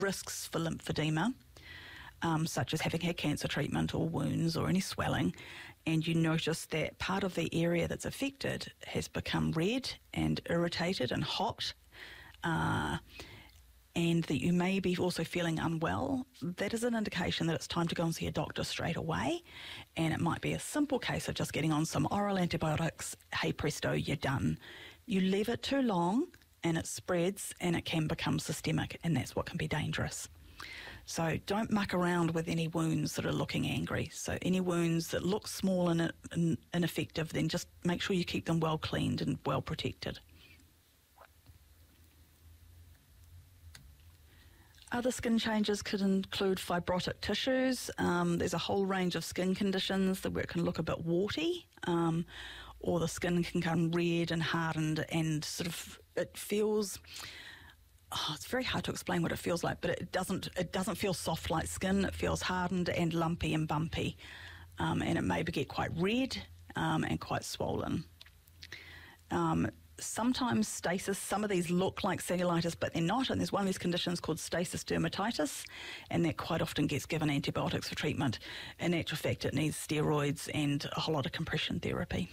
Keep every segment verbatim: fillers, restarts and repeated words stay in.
risks for lymphedema, um, such as having had cancer treatment or wounds or any swelling, and you notice that part of the area that's affected has become red and irritated and hot, uh, and that you may be also feeling unwell, that is an indication that it's time to go and see a doctor straight away. And it might be a simple case of just getting on some oral antibiotics. Hey presto, you're done. You leave it too long and it spreads and it can become systemic, and that's what can be dangerous. So don't muck around with any wounds that are looking angry. So any wounds that look small and ineffective, then just make sure you keep them well cleaned and well protected. Other skin changes could include fibrotic tissues. Um, there's a whole range of skin conditions that where it can look a bit warty, um, or the skin can become red and hardened and sort of, it feels, oh, it's very hard to explain what it feels like, but it doesn't, it doesn't feel soft like skin. It feels hardened and lumpy and bumpy, um, and it may get quite red um, and quite swollen. Um, Sometimes stasis, some of these look like cellulitis, but they're not, and there's one of these conditions called stasis dermatitis, and that quite often gets given antibiotics for treatment. In actual fact, it needs steroids and a whole lot of compression therapy.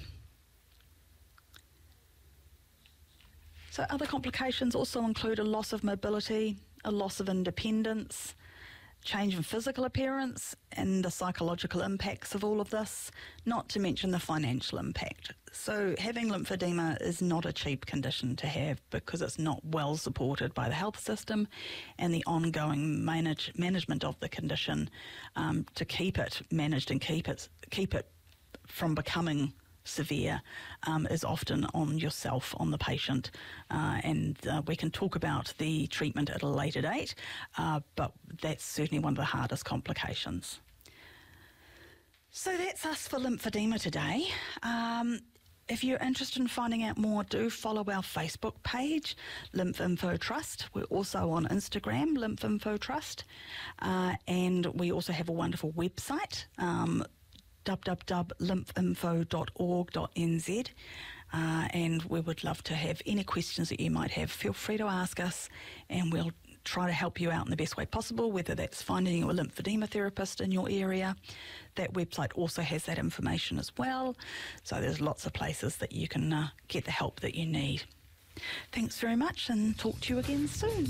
So other complications also include a loss of mobility, a loss of independence, change in physical appearance, and the psychological impacts of all of this, not to mention the financial impact. So having lymphedema is not a cheap condition to have because it's not well supported by the health system, and the ongoing manage, management of the condition um, to keep it managed and keep it, keep it from becoming severe um, is often on yourself, on the patient, uh, and uh, we can talk about the treatment at a later date, uh, but that's certainly one of the hardest complications. So that's us for lymphedema today. Um, if you're interested in finding out more, do follow our Facebook page, LymphInfo Trust. We're also on Instagram, LymphInfo Trust, uh, and we also have a wonderful website, um, w w w dot lymphinfo dot org dot n z, uh, and we would love to have any questions that you might have. Feel free to ask us and we'll try to help you out in the best way possible, whether that's finding a lymphedema therapist in your area. That website also has that information as well, so there's lots of places that you can uh, get the help that you need. Thanks very much, and talk to you again soon.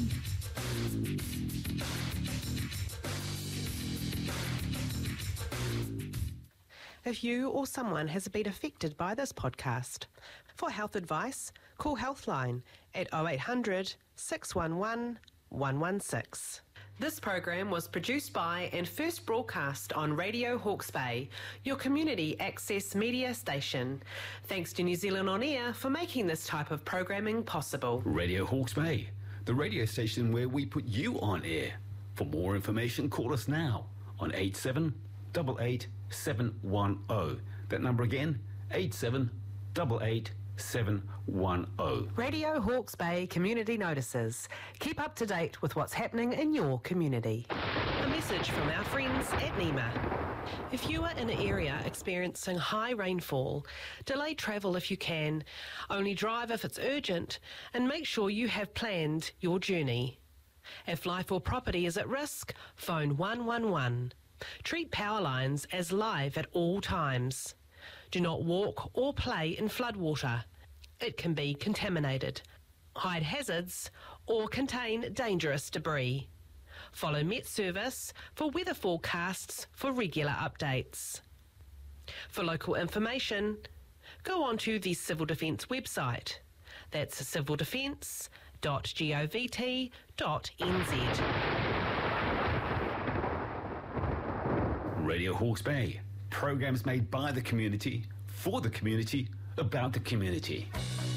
If you or someone has been affected by this podcast, for health advice, call Healthline at oh eight hundred, six one one, one one six. This program was produced by and first broadcast on Radio Hawke's Bay, your community access media station. Thanks to New Zealand On Air for making this type of programming possible. Radio Hawke's Bay, the radio station where we put you on air. For more information, call us now on eight seven eight eight seven one zero. That number again, eight seven eight eight seven one zero. Radio Hawke's Bay Community Notices. Keep up to date with what's happening in your community. A message from our friends at NEMA. If you are in an area experiencing high rainfall, delay travel if you can, only drive if it's urgent, and make sure you have planned your journey. If life or property is at risk, phone one one one. Treat power lines as live at all times. Do not walk or play in floodwater. It can be contaminated. Hide hazards or contain dangerous debris. Follow Met Service for weather forecasts for regular updates. For local information, go on to the Civil Defence website. That's civil defence dot govt dot n z. Radio Hawke's Bay, programs made by the community, for the community, about the community.